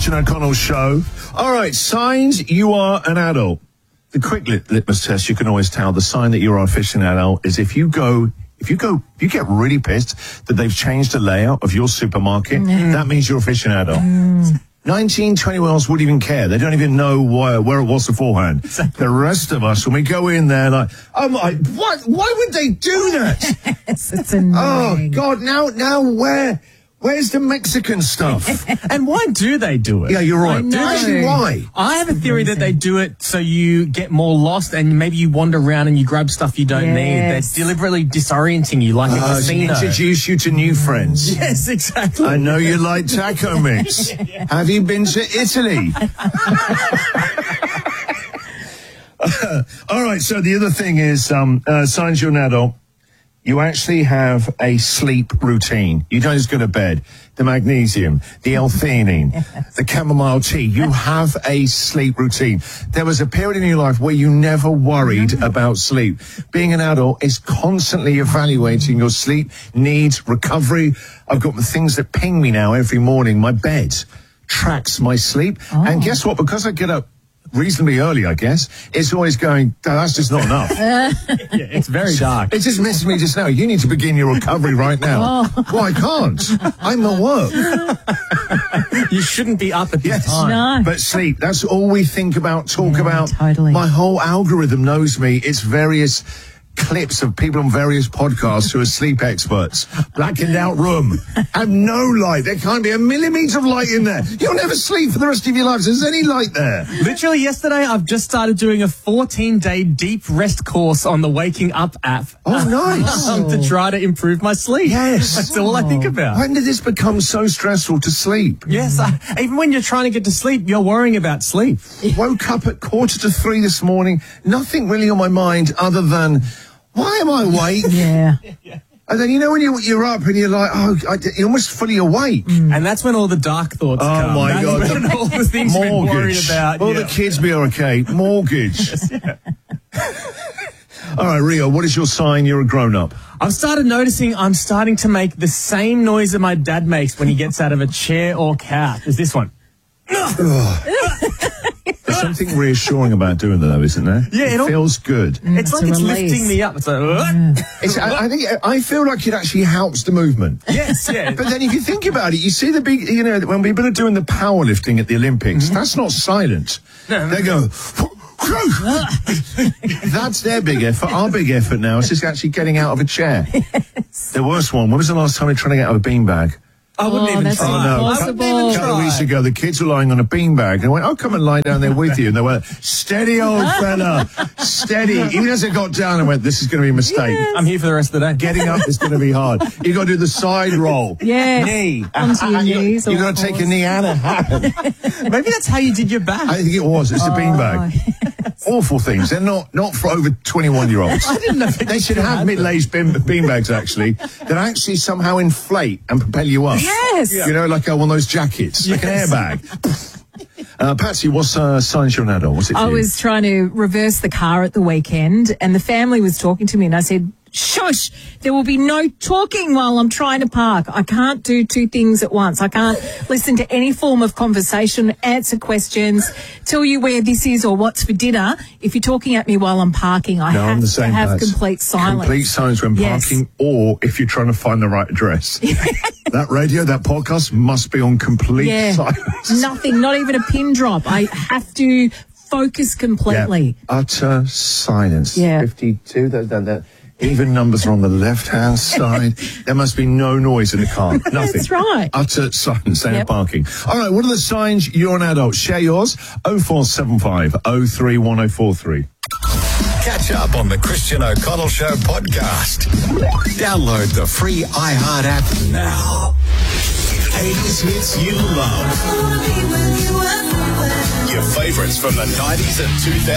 Christian O'Connell Show. All right, signs you are an adult. The quick litmus test you can always tell the sign that you're officially an adult is if you get really pissed that they've changed the layout of your supermarket, that means you're officially an adult. 19, 20-year-olds wouldn't even care. They don't even know where it was beforehand. The rest of us, when we go in there, like, oh my, what? Why would they do that? It's annoying. Oh, God, now where's the Mexican stuff? And why do they do it? Yeah, you're right. know. Why? I have a theory that they do it so you get more lost and maybe you wander around and you grab stuff you don't need. They're deliberately disorienting you like a casino. Introduce you to new friends. Yes, exactly. I know you like taco mix. Have you been to Italy? All right, so the other thing is, signs you're an adult. You actually have a sleep routine. You don't just go to bed. The magnesium, the L-theanine, the chamomile tea. You have a sleep routine. There was a period in your life where you never worried about sleep. Being an adult is constantly evaluating your sleep needs, recovery. I've got the things that ping me now every morning. My bed tracks my sleep. And guess what? Because I get up reasonably early, I guess, it's always going, "No, that's just not enough." It's very dark. It just missed me just now. You need to begin your recovery right now. Well, I can't. I'm at work. You shouldn't be up at this time. No. But sleep, that's all we think about, talk about. Totally. My whole algorithm knows me. It's various clips of people on various podcasts who are sleep experts. Blackened out room. Have no light. There can't be a millimetre of light in there. You'll never sleep for the rest of your lives. There's any light there. Literally yesterday, I've just started doing a 14-day deep rest course on the Waking Up app. Oh, nice. To try to improve my sleep. Yes. That's all I think about. When did this become so stressful to sleep? Yes, even when you're trying to get to sleep, you're worrying about sleep. Woke up at 2:45 this morning. Nothing really on my mind other than, why am I awake? Yeah. And then, you know, when you're up and you're like, you're almost fully awake. And that's when all the dark thoughts come. Oh, my That's God. when all the things you've been worried about. Will the kids be okay? Mortgage. All right, Rio, what is your sign you're a grown-up? I've started noticing I'm starting to make the same noise that my dad makes when he gets out of a chair or couch. Is this one? There's something reassuring about doing that, though, isn't there? Yeah, it feels good. It's like a it's release. lifting me up. It's like, I feel like it actually helps the movement. yes, yeah. But then if you think about it, you see the big, you know, when people are doing the powerlifting at the Olympics, that's not silent. They go, that's their big effort. Our big effort now is just actually getting out of a chair. The worst one, when was the last time we were trying to get out of a beanbag? I wouldn't even that's try. impossible. I wouldn't even A couple of try. weeks ago, the kids were lying on a beanbag, and I went, "I'll come and lie down there with you." And they went, "Steady, old fella, steady." Even as I got down, I went, "This is going to be a mistake. I'm here for the rest of the day. Getting up is going to be hard. You got to do the side roll, Yes. knee, Onto your knees. You got to take a knee and a hand. Maybe that's how you did your back. I think it was. It's the beanbag. Awful things. They're not for over 21-year-olds. I didn't know They should have middle-aged beanbags actually that actually somehow inflate and propel you up. Yes. You know, like one of those jackets, like an airbag. Patsy, what's signs you're an adult? What's it for I you? was trying to reverse the car at the weekend and the family was talking to me and I said, "Shush, there will be no talking while I'm trying to park. I can't do two things at once. I can't listen to any form of conversation, answer questions, tell you where this is or what's for dinner. If you're talking at me while I'm parking, I I'm have the to same, have Pats. complete silence." Complete silence when Yes. parking, or if you're trying to find the right address. That radio, that podcast must be on complete silence. Nothing, not even a pin drop. I have to focus completely. Yeah. Utter silence. Yeah. 52. That even numbers are on the left-hand side. There must be no noise in the car. Nothing. That's right. Utter silence. And Yep. parking. All right. What are the signs you're an adult? Share yours. 0475 031043. Catch up on the Christian O'Connell Show podcast. Download the free iHeart app now. 80s hits you love. Your favorites from the 90s and 2000s.